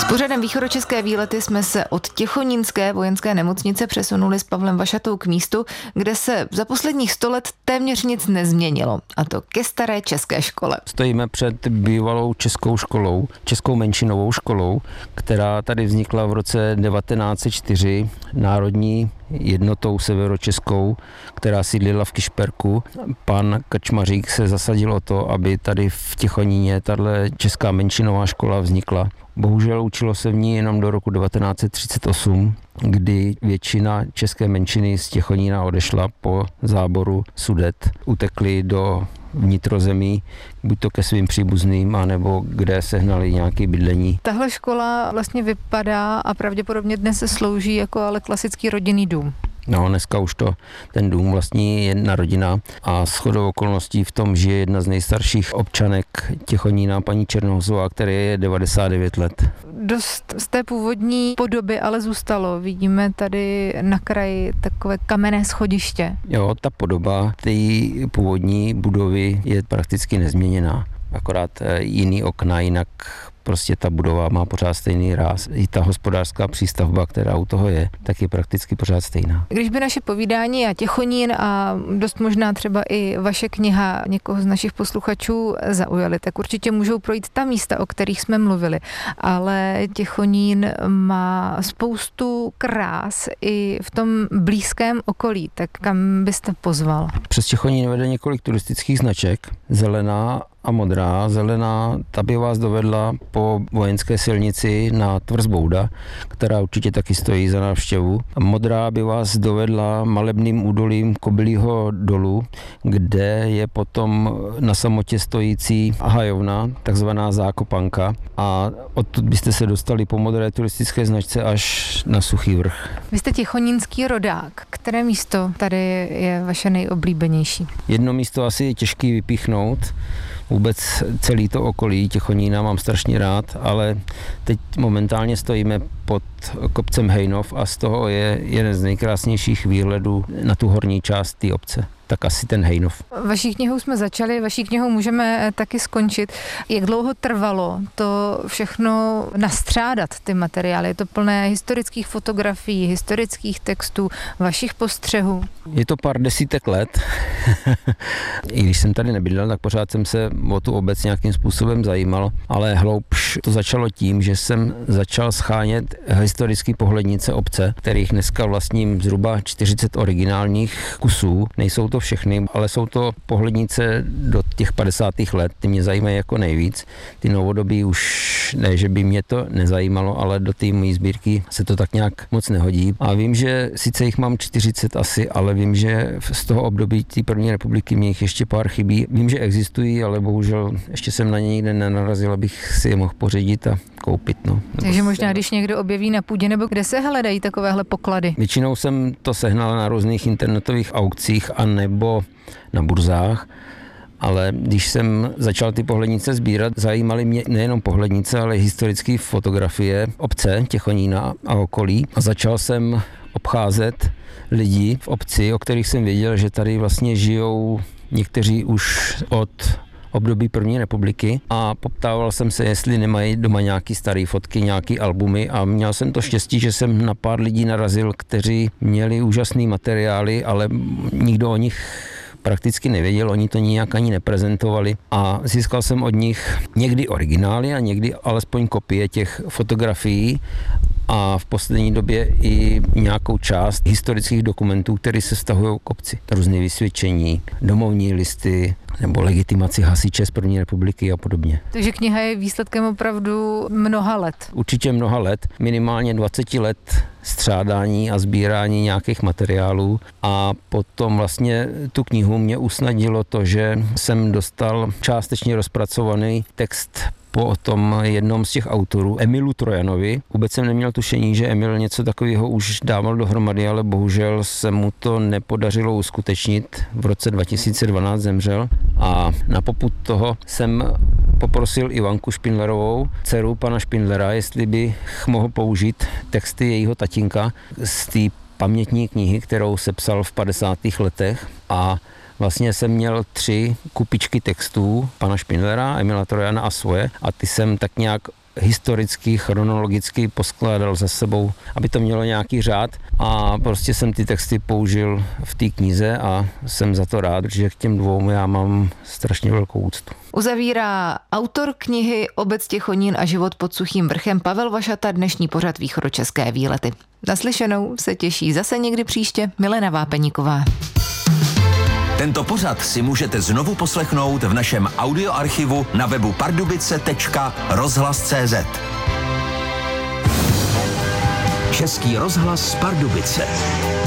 Pořadem Východočeské výlety jsme se od Těchonínské vojenské nemocnice přesunuli s Pavlem Vašatou k místu, kde se za posledních 100 let téměř nic nezměnilo, a to ke staré české škole. Stojíme před bývalou českou školou, českou menšinovou školou, která tady vznikla v roce 1904 národní jednotou severočeskou, která sídlila v Kyšperku. Pan Krčmařík se zasadil o to, aby tady v Těchoníně tato česká menšinová škola vznikla. Bohužel učilo se v ní jenom do roku 1938, kdy většina české menšiny z Těchonína odešla po záboru Sudet. Utekli do vnitrozemí, buď to ke svým příbuzným, anebo kde sehnali nějaké bydlení. Tahle škola vlastně vypadá a pravděpodobně dnes se slouží jako ale klasický rodinný dům. No, dneska už to ten dům vlastní jedna rodina a shodou okolností v tom žije jedna z nejstarších občanek Těchonína, paní Černohozová, která je 99 let. Dost z té původní podoby ale zůstalo. Vidíme tady na kraji takové kamenné schodiště. Jo, ta podoba té původní budovy je prakticky nezměněná. Akorát jiný okna, jinak prostě ta budova má pořád stejný ráz. I ta hospodářská přístavba, která u toho je, tak je prakticky pořád stejná. Když by naše povídání a Těchonín a dost možná třeba i vaše kniha někoho z našich posluchačů zaujaly, tak určitě můžou projít ta místa, o kterých jsme mluvili. Ale Těchonín má spoustu krás i v tom blízkém okolí. Tak kam byste pozval? Přes Těchonín vede několik turistických značek. Zelená a modrá. Zelená, ta by vás dovedla po vojenské silnici na Tvrz Bouda, která určitě taky stojí za návštěvu. A modrá by vás dovedla malebným údolím Kobylího dolu, kde je potom na samotě stojící hajovna, takzvaná Zákopanka. A odtud byste se dostali po modré turistické značce až na Suchý Vrch. Vy jste těchonínský rodák. Které místo tady je vaše nejoblíbenější? Jedno místo asi je těžký vypíchnout. Vůbec celý to okolí Těchonína mám strašně rád, ale teď momentálně stojíme pod kopcem Hejnov a z toho je jeden z nejkrásnějších výhledů na tu horní část té obce. Tak asi ten Hejnov. Vaší knihou jsme začali, vaší knihou můžeme taky skončit. Jak dlouho trvalo to všechno nastřádat, ty materiály? Je to plné historických fotografií, historických textů, vašich postřehů? Je to pár desítek let. I když jsem tady nebydlel, tak pořád jsem se o tu obec nějakým způsobem zajímal, ale hloubš to začalo tím, že jsem začal schánět historické pohlednice obce, kterých dneska vlastním zhruba 40 originálních kusů. Nejsou to všechny, ale jsou to pohlednice do těch 50. let, ty mě zajímají jako nejvíc. Ty novodobí už ne, že by mě to nezajímalo, ale do té mojí sbírky se to tak nějak moc nehodí. A vím, že sice jich mám 40 asi, ale vím, že z toho období té první republiky mě jich ještě pár chybí. Vím, že existují, ale bohužel ještě jsem na ně nikde nenarazil, abych si je mohl pořídit a koupit. No. Takže možná, když někdo objeví na půdě, nebo kde se hledají takovéhle poklady? Většinou jsem to sehnal na různých internetových aukcích a nebo na burzách, ale když jsem začal ty pohlednice sbírat, zajímaly mě nejenom pohlednice, ale i historické fotografie obce Těchonína a okolí. A začal jsem obcházet lidi v obci, o kterých jsem věděl, že tady vlastně žijou někteří už od období první republiky a poptával jsem se, jestli nemají doma nějaký staré fotky, nějaký albumy a měl jsem to štěstí, že jsem na pár lidí narazil, kteří měli úžasný materiály, ale nikdo o nich prakticky nevěděl, oni to nijak ani neprezentovali a získal jsem od nich někdy originály a někdy alespoň kopie těch fotografií a v poslední době i nějakou část historických dokumentů, které se vztahují k obci. Různé vysvědčení, domovní listy nebo legitimaci hasiče z první republiky a podobně. Takže kniha je výsledkem opravdu mnoha let. Určitě mnoha let, minimálně 20 let střádání a sbírání nějakých materiálů a potom vlastně tu knihu mě usnadnilo to, že jsem dostal částečně rozpracovaný text po tom jednom z těch autorů, Emilu Trojanovi. Vůbec jsem neměl tušení, že Emil něco takového už dával dohromady, ale bohužel se mu to nepodařilo uskutečnit. V roce 2012 zemřel a na popud toho jsem poprosil Ivanku Špindlerovou, dceru pana Špindlera, jestli bych mohl použít texty jejího tatínka z té pamětní knihy, kterou sepsal v 50. letech a vlastně jsem měl 3 kupičky textů pana Špindlera, Emila Trojana a svoje a ty jsem tak nějak historicky, chronologicky poskládal za sebou, aby to mělo nějaký řád a prostě jsem ty texty použil v té knize a jsem za to rád, protože k těm dvou já mám strašně velkou úctu. Uzavírá autor knihy Obec Těchonín a život pod Suchým vrchem Pavel Vašata dnešní pořad Východočeské výlety. Naslyšenou se těší zase někdy příště Milena Vápeníková. Tento pořad si můžete znovu poslechnout v našem audioarchivu na webu pardubice.rozhlas.cz. Český rozhlas Pardubice.